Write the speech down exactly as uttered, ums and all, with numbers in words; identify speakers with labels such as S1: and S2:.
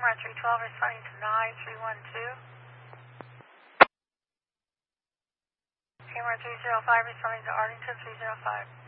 S1: Camera three twelve responding to nine three one two. Camera three zero five responding to Arlington three zero five.